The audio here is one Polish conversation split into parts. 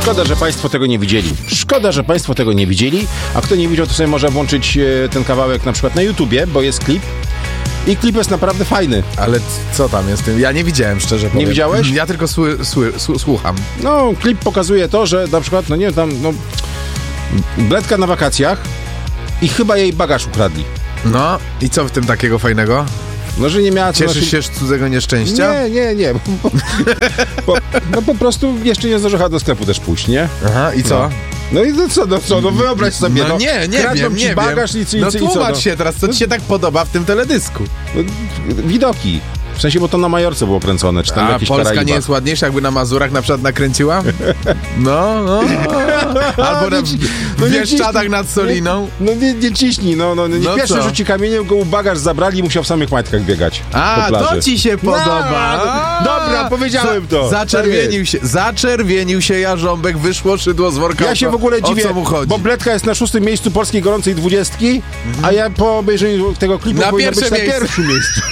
Szkoda, że Państwo tego nie widzieli. Szkoda, że Państwo tego nie widzieli, a kto nie widział, to sobie może włączyć ten kawałek na przykład na YouTubie, bo jest klip. I klip jest naprawdę fajny. Ale co tam jest? Ja nie widziałem, szczerze powiem. Nie widziałeś? Ja tylko słucham. No, klip pokazuje to, że na przykład, no nie wiem, tam, no... Bledka na wakacjach i chyba jej bagaż ukradli. No, i co w tym takiego fajnego? No, że nie miała... Cieszysz się z cudzego nieszczęścia? Nie. No po prostu jeszcze nie zdążyła do sklepu też pójść, nie? Aha, i co? No i co, no wyobraź sobie, No nie kradną ci wiem. bagaż i co? Tłumacz się teraz, co ci się tak podoba w tym teledysku? No, widoki. W sensie, bo to na Majorce było kręcone, czy tam A jakieś Polska Karaibach. nie jest ładniejsza, jakby na Mazurach na przykład nakręciła? No. Albo w Bieszczadach nad Soliną? No nie ciśnij, nie pierwszy co? rzuci kamieniem, go bagaż zabrali i musiał w samych majtkach biegać po plaży. To ci się podoba. Dobra, powiedziałem to. Zaczerwienił się jarząbek, wyszło szydło z worka. Ja się w ogóle dziwię, o co mu chodzi? bo Bledka jest na 6. miejscu polskiej gorącej 20, a ja po obejrzeniu tego klipu powinien być na pierwszym miejscu.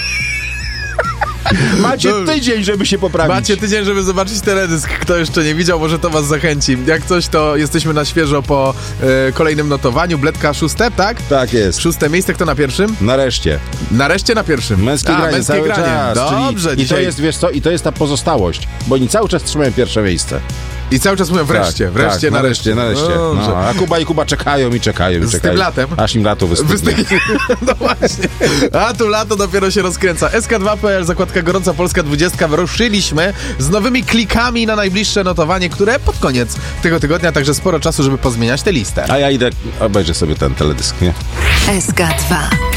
Macie tydzień, żeby się poprawić. Macie tydzień, żeby zobaczyć teledysk. Kto jeszcze nie widział, może to was zachęci. Jak coś, to jesteśmy na świeżo po kolejnym notowaniu. Bledka 6, tak? Tak jest. 6. miejsce, kto na pierwszym? Nareszcie. Nareszcie na pierwszym. Męskie granie cały czas. Dobrze, czyli, dzisiaj... I to jest, wiesz co, i to jest ta pozostałość, bo oni cały czas trzymają pierwsze miejsce. I cały czas mówią wreszcie, nareszcie. No, a Kuba czekają. Z tym latem. Aż im lato wystygnie. No właśnie. A tu lato dopiero się rozkręca. SK2.pl, zakładka Gorąca Polska 20. Ruszyliśmy z nowymi klikami na najbliższe notowanie, które pod koniec tego tygodnia, także sporo czasu, żeby pozmieniać tę listę. A ja idę, obejrzę sobie ten teledysk, nie? SK2